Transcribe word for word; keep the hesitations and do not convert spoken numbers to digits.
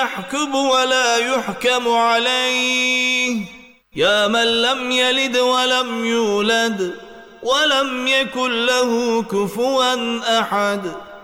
يحكم ولا يحكم عليه، يا من لم يلد ولم يولد ولم يكن له كفوا أحد.